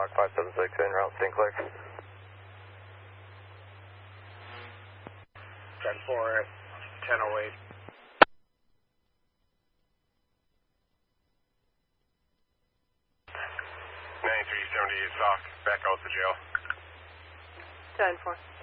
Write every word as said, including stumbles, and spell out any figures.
Rock five seven six in route Saint Clair. ten four, ten oh eight. ninety-three seventy-eight soft, back out to jail. ten four.